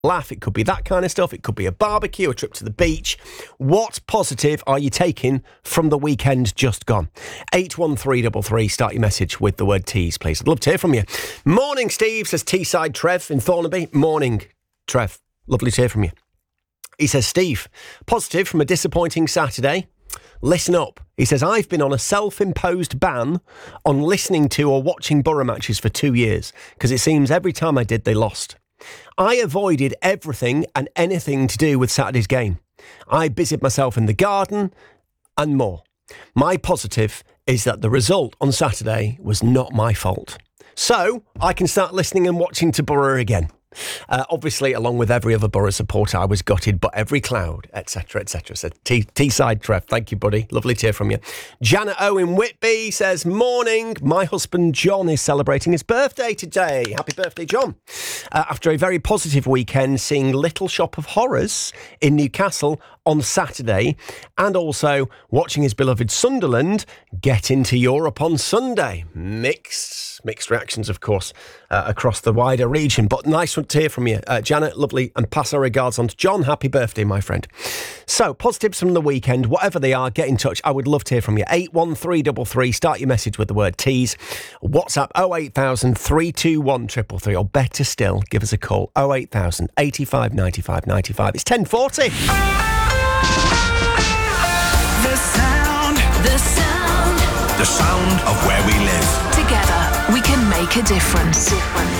laugh, it could be that kind of stuff, it could be a barbecue, a trip to the beach. What positive are you taking from the weekend just gone? 81333, start your message with the word tease, please. I'd love to hear from you. Morning, Steve, says Teesside Trev in Thornaby. Morning, Trev. Lovely to hear from you. He says, Steve, positive from a disappointing Saturday. Listen up. He says, I've been on a self-imposed ban on listening to or watching Borough matches for 2 years because it seems every time I did, they lost. I avoided everything and anything to do with Saturday's game. I busied myself in the garden and more. My positive is that the result on Saturday was not my fault. So I can start listening and watching to Borough again. Obviously, along with every other Borough supporter, I was gutted, but every cloud, etc., etc. So Teesside Trev, thank you, buddy. Lovely to hear from you. Janet Owen Whitby says, morning. My husband John is celebrating his birthday today. Happy birthday, John. After a very positive weekend, seeing Little Shop of Horrors in Newcastle on Saturday, and also watching his beloved Sunderland get into Europe on Sunday. Mixed reactions, of course, across the wider region, but nice to hear from you, Janet. Lovely, and pass our regards on to John. Happy birthday, my friend. So, positives from the weekend, whatever they are, get in touch. I would love to hear from you. 81333, start your message with the word tease. WhatsApp 08000 321 333, or better still, give us a call 08000 85 95 95. It's 10:40. The sound of where we live. Together, we can make a difference.